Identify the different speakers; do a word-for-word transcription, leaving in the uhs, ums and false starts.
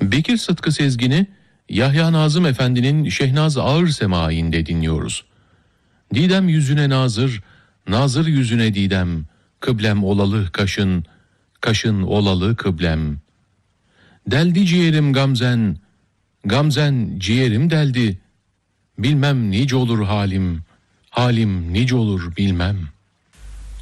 Speaker 1: Bekir Sıtkı Sezgin'i Yahya Nazım Efendi'nin Şehnaz Ağır Semai'nde dinliyoruz. Didem yüzüne nazır, nazır yüzüne didem, kıblem olalı kaşın, kaşın olalı kıblem. Deldi ciğerim gamzen, gamzen ciğerim deldi, bilmem nice olur halim, halim nice olur bilmem.